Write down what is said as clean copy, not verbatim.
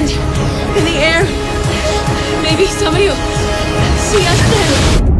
in the air. Maybe somebody will see us then.